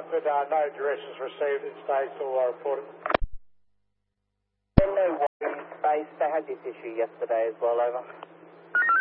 answered. No directions received at stage, all I reported. No worries, base. They had this issue yesterday as well, over.